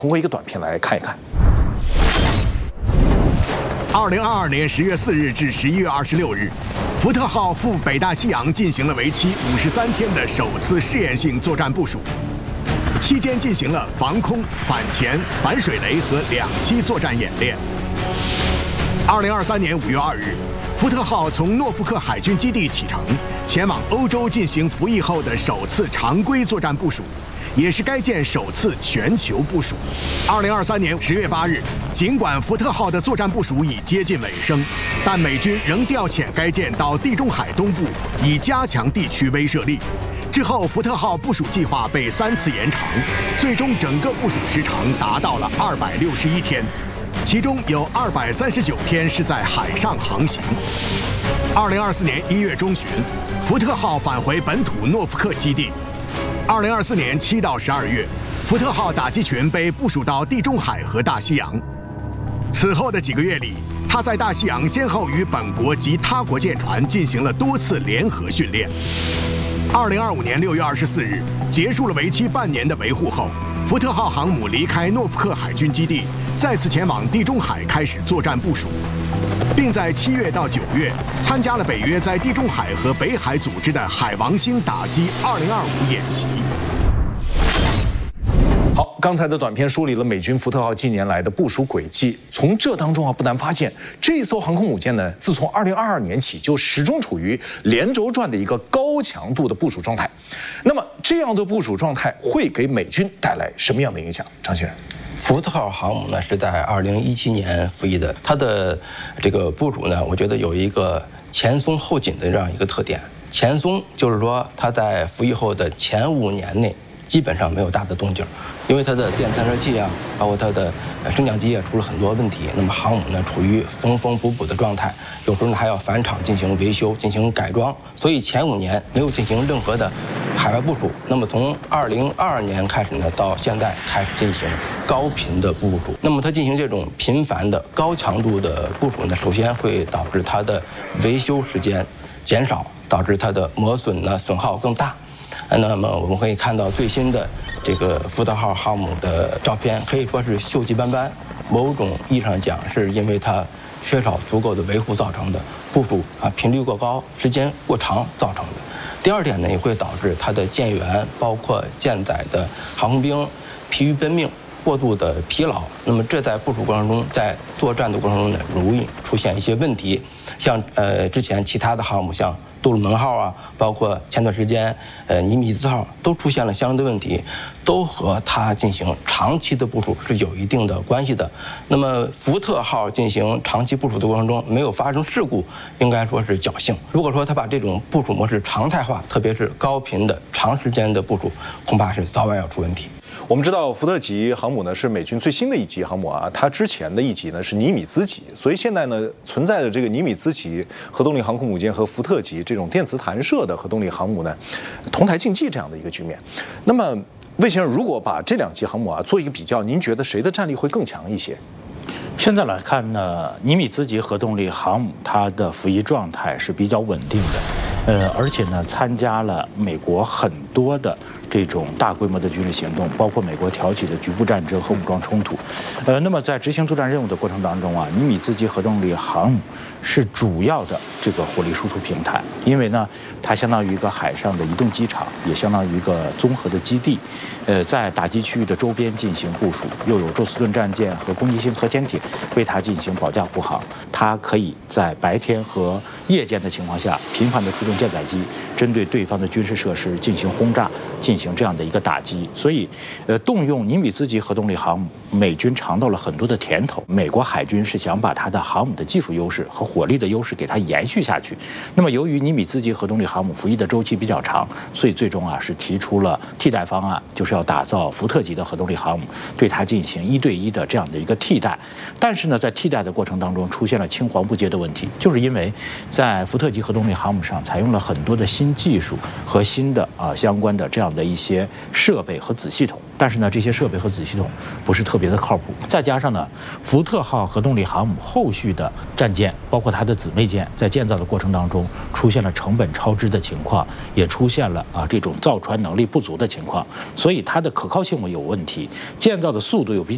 通过一个短片来看一看。 2022年10月4日至11月26日，福特号赴北大西洋进行了为期53天的首次试验性作战部署，期间进行了防空、反潜、反水雷和2栖作战演练。2023年5月2日，福特号从诺福克海军基地启程，前往欧洲进行服役后的首次常规作战部署，也是该舰首次全球部署。2023年10月8日，尽管福特号的作战部署已接近尾声，但美军仍调遣该舰到地中海东部，以加强地区威慑力。之后，福特号部署计划被3次延长，最终整个部署时长达到了261天，其中有239天是在海上航行。2024年1月中旬，福特号返回本土诺福克基地。2024年7到12月，福特号打击群被部署到地中海和大西洋。此后的几个月里，他在大西洋先后与本国及他国舰船进行了多次联合训练。2025年6月24日，结束了为期半年的维护后，福特号航母离开诺福克海军基地，再次前往地中海开始作战部署，并在7月到9月参加了北约在地中海和北海组织的海王星打击2025演习。 好，刚才的短片梳理了美军福特号近年来的部署轨迹。从这当中不难发现，这艘航空母舰呢，自从2022年起就始终处于连轴转的一个高强度的部署状态。那么，这样的部署状态会给美军带来什么样的影响？张先生。 福特号航母呢是在2017年服役的，它的这个部署呢，我觉得有一个前松后紧的这样一个特点。前松就是说，它在服役后的前5年内基本上没有大的动静，因为它的电散射器啊，包括它的升降机啊出了很多问题。那么航母呢处于缝缝补补的状态，有时候呢还要返厂进行维修、进行改装，所以前5年没有进行任何的海外部署。那么从2022年开始呢，到现在开始进行高频的部署。那么它进行这种频繁的高强度的部署呢，首先会导致它的维修时间减少，导致它的磨损呢损耗更大。那么我们可以看到最新的这个福特号航母的照片，可以说是锈迹斑斑，某种意义上讲是因为它缺少足够的维护造成的，部署频率过高、时间过长造成的。第二点呢，也会导致它的舰员包括舰载的航空兵疲于奔命，过度的疲劳。那么这在部署过程中，在作战的过程中呢，容易出现一些问题。像之前其他的航母，像杜鲁门号啊，包括前段时间尼米兹号都出现了相应的问题，都和它进行长期的部署是有一定的关系的。那么福特号进行长期部署的过程中没有发生事故，应该说是侥幸。如果说它把这种部署模式常态化，特别是高频的长时间的部署，恐怕是早晚要出问题。 我们知道福特级航母呢是美军最新的一级航母啊，它之前的一级呢是尼米兹级，所以现在呢存在的这个尼米兹级核动力航空母舰和福特级这种电磁弹射的核动力航母呢同台竞技这样的一个局面。那么魏先生，如果把这2级航母做一个比较，您觉得谁的战力会更强一些？ 现在来看呢，尼米兹级核动力航母它的服役状态是比较稳定的，而且呢参加了美国很多的这种大规模的军事行动，包括美国挑起的局部战争和武装冲突。那么在执行作战任务的过程当中尼米兹级核动力航母是主要的这个火力输出平台，因为呢它相当于一个海上的移动机场，也相当于一个综合的基地。在打击区域的周边进行部署，又有宙斯盾战舰和攻击性核潜艇为它进行保驾护航。它可以在白天和夜间的情况下频繁地出动舰载机，针对对方的军事设施进行轰炸，进行这样的一个打击。所以动用尼米兹级核动力航母，美军尝到了很多的甜头。美国海军是想把它的航母的技术优势和火力的优势给它延续下去。那么由于尼米兹级核动力航母服役的周期比较长，所以最终是提出了替代方案，就是要打造福特级的核动力航母，对它进行1对1的这样的一个替代。但是呢，在替代的过程当中出现了青黄不接的问题，就是因为在福特级核动力航母上采用了很多的新技术和新的相关的这样的一些设备和子系统。但是呢，这些设备和子系统不是特别的靠谱。再加上呢，福特号核动力航母后续的战舰，包括它的姊妹舰，在建造的过程当中出现了成本超支的情况，也出现了这种造船能力不足的情况，所以它的可靠性有问题，建造的速度又比较